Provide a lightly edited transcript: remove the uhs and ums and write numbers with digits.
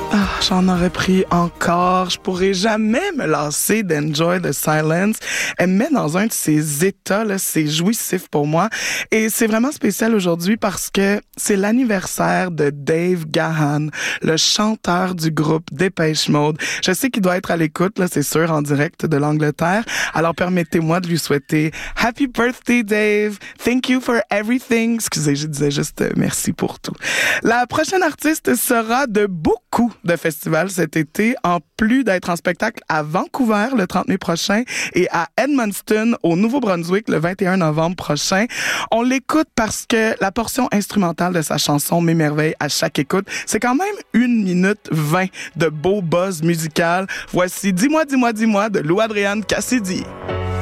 Ah, j'en aurais pris encore. Je pourrais jamais me lasser d'Enjoy the Silence. Elle me met dans un de ces états, là, c'est jouissif pour moi. Et c'est vraiment spécial aujourd'hui parce que c'est l'anniversaire de Dave Gahan, le chanteur du groupe Depeche Mode. Je sais qu'il doit être à l'écoute, là, c'est sûr, en direct de l'Angleterre. Alors permettez-moi de lui souhaiter Happy Birthday, Dave. Thank you for everything. Excusez, je disais juste merci pour tout. La prochaine artiste sera de beaucoup de festivals cet été, en plus d'être en spectacle à Vancouver le 30 mai prochain et à Edmundston au Nouveau-Brunswick le 21 novembre prochain. On l'écoute parce que la portion instrumentale de sa chanson m'émerveille à chaque écoute. C'est quand même 1 minute 20 de beau buzz musical. Voici Dis-moi, dis-moi, dis-moi de Lou Adrian Cassidy.